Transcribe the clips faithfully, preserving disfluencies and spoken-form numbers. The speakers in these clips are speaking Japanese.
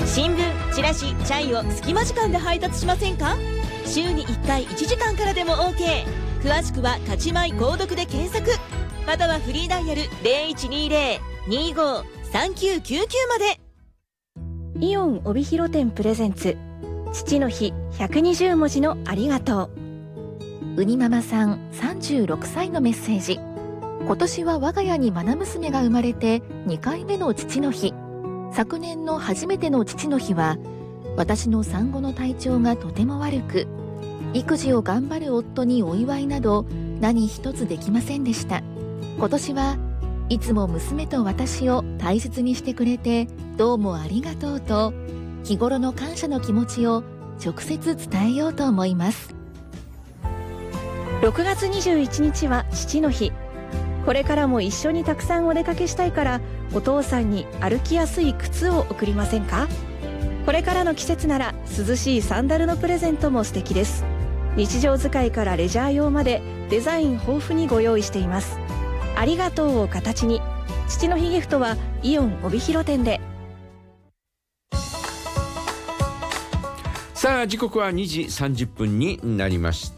新聞、チラシ、チャイを隙間時間で配達しませんか？週にいっかいいちじかんからでも OK。 詳しくは立ちまい購読で検索、またはフリーダイヤル ゼロいちにゼロ にご さんきゅうきゅうきゅうまで。 イオン帯広店プレゼンツ父の日ひゃくにじゅうもじのありがとう。 うにママさんさんじゅうろくさいのメッセージ。今年は我が家に愛娘が生まれてにかいめの父の日。昨年の初めての父の日は私の産後の体調がとても悪く、育児を頑張る夫にお祝いなど何一つできませんでした。今年はいつも娘と私を大切にしてくれてどうもありがとうと、日頃の感謝の気持ちを直接伝えようと思います。 ろくがつにじゅういちにちは父の日。これからも一緒にたくさんお出かけしたいから、お父さんに歩きやすい靴を贈りませんか？これからの季節なら涼しいサンダルのプレゼントも素敵です。日常使いからレジャー用までデザイン豊富にご用意しています。ありがとうを形に、父の日ギフトはイオン帯広店で。 さあ時刻はにじさんじゅっぷんになりました。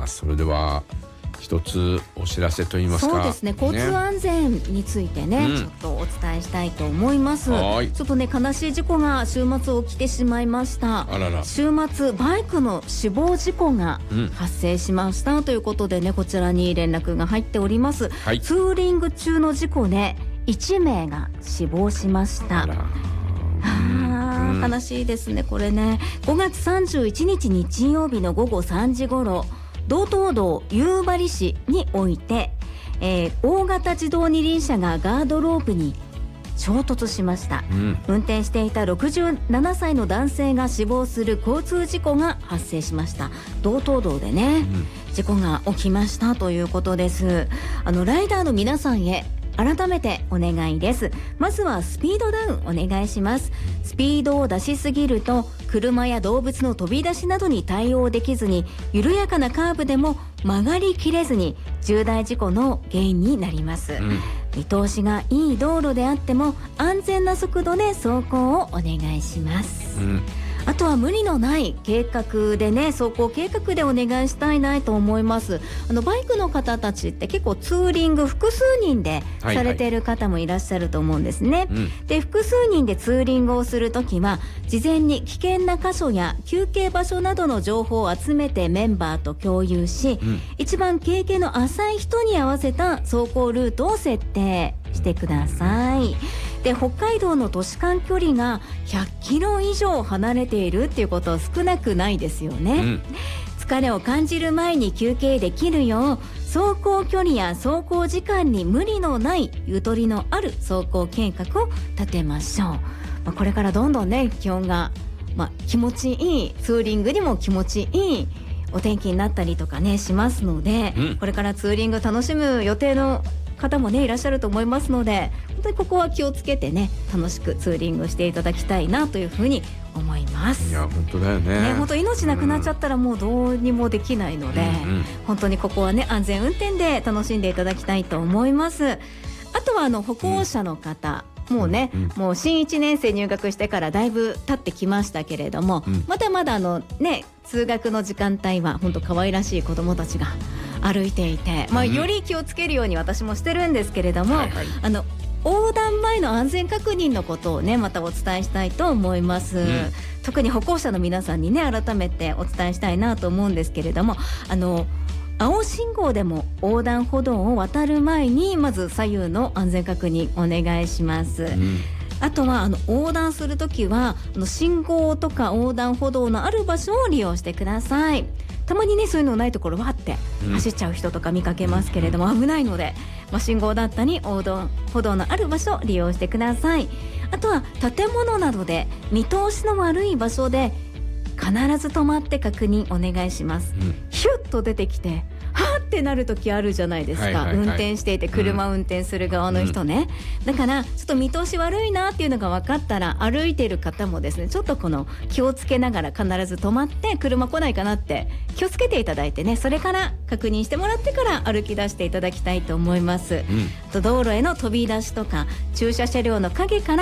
それでは一つお知らせといいますか、 そうですね、交通安全についてね、 うん、 ちょっとお伝えしたいと思います。 はい、 ちょっとね、悲しい事故が週末起きてしまいました。 あらら、 週末バイクの死亡事故が発生しました、うん、ということでね、こちらに連絡が入っております、はい、ツーリング中の事故でいちめいが死亡しました。あら、あ、悲しいですねこれね。ごがつさんじゅういちにち日曜日のごごさんじごろ、道東道夕張市において、えー、大型自動二輪車がガードロープに衝突しました、うん、運転していたろくじゅうななさいの男性が死亡する交通事故が発生しました。道東道でね、うん、事故が起きましたということです。あのライダーの皆さんへ改めてお願いです。まずはスピードダウンお願いします。スピードを出しすぎると車や動物の飛び出しなどに対応できずに、緩やかなカーブでも曲がりきれずに重大事故の原因になります、うん、見通しがいい道路であっても安全な速度で走行をお願いします、うん、あとは無理のない計画でね、走行計画でお願いしたいなと思います。あのバイクの方たちって結構ツーリング複数人でされている方もいらっしゃると思うんですね、はいはい、で複数人でツーリングをするときは事前に危険な箇所や休憩場所などの情報を集めてメンバーと共有し、うん、一番経験の浅い人に合わせた走行ルートを設定してください。で北海道の都市間距離がひゃっキロ以上離れているっていうことは少なくないですよね、うん、疲れを感じる前に休憩できるよう走行距離や走行時間に無理のないゆとりのある走行計画を立てましょう。まあ、これからどんどんね気温が、まあ、気持ちいいツーリングにも気持ちいいお天気になったりとかねしますので、うん、これからツーリング楽しむ予定の方もねいらっしゃると思いますので、本当にここは気をつけてね楽しくツーリングしていただきたいなというふうに思います。 いや本当だよ ね, ね本当命なくなっちゃったらもうどうにもできないので、うんうん、本当にここはね安全運転で楽しんでいただきたいと思います。あとはあの歩行者の方、うん、もうね、うん、もう新いちねん生入学してからだいぶ経ってきましたけれども、うん、まだまだあのね通学の時間帯は本当可愛らしい子どもたちが歩いていて、まあ、より気をつけるように私もしてるんですけれども、はいはい、あの横断前の安全確認のことをねまたお伝えしたいと思います、うん、特に歩行者の皆さんにね改めてお伝えしたいなと思うんですけれども、あの青信号でも横断歩道を渡る前にまず左右の安全確認お願いします、うん、あとはあの横断するときはあの信号とか横断歩道のある場所を利用してください。たまにねそういうのないところわって走っちゃう人とか見かけますけれども、危ないので、まあ、信号だったり横断歩道のある場所を利用してください。あとは建物などで見通しの悪い場所で必ず止まって確認お願いします、うん、ヒュッと出てきてはーってなる時あるじゃないですか、はいはいはい、運転していて車運転する側の人ね、うん、だからちょっと見通し悪いなっていうのが分かったら歩いている方もですねちょっとこの気をつけながら必ず止まって車来ないかなって気をつけていただいてね、それから確認してもらってから歩き出していただきたいと思います、うん、と道路への飛び出しとか駐車車両の陰から